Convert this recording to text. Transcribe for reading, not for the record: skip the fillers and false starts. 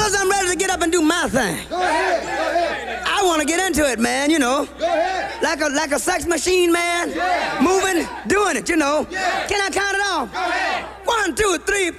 Fellas, I'm ready to get up and do my thing. Go ahead. Go ahead. I want to get into it, man, you know. Go ahead. Like a sex machine, man. Yeah. Moving, doing it, you know. Yeah. Can I count it off? Go ahead. 1, 2, 3,